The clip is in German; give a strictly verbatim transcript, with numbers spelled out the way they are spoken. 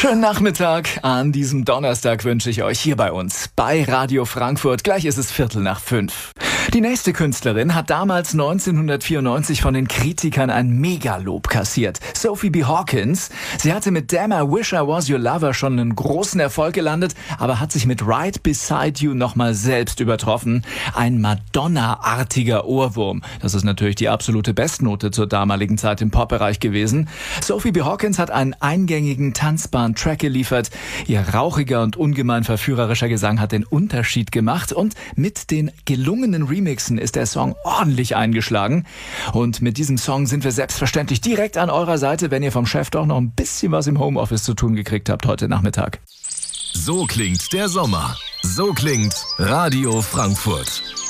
Schönen Nachmittag an diesem Donnerstag wünsche ich euch hier bei uns bei Radio Frankfurt. Gleich ist es Viertel nach fünf. Die nächste Künstlerin hat damals neunzehnhundertvierundneunzig von den Kritikern ein Megalob kassiert. Sophie B. Hawkins. Sie hatte mit Damn I Wish I Was Your Lover schon einen großen Erfolg gelandet, aber hat sich mit Right Beside You nochmal selbst übertroffen. Ein Madonna-artiger Ohrwurm. Das ist natürlich die absolute Bestnote zur damaligen Zeit im Pop-Bereich gewesen. Sophie B. Hawkins hat einen eingängigen, tanzbaren Track geliefert. Ihr rauchiger und ungemein verführerischer Gesang hat den Unterschied gemacht und mit den gelungenen Remixen ist der Song ordentlich eingeschlagen. Und mit diesem Song sind wir selbstverständlich direkt an eurer Seite, wenn ihr vom Chef doch noch ein bisschen was im Homeoffice zu tun gekriegt habt heute Nachmittag. So klingt der Sommer. So klingt Radio Frankfurt.